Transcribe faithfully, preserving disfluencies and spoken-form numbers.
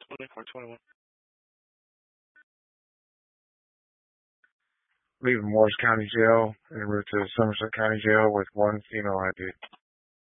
twenty-four twenty-one. Leaving Morris County Jail en route to Somerset County Jail with one female I D.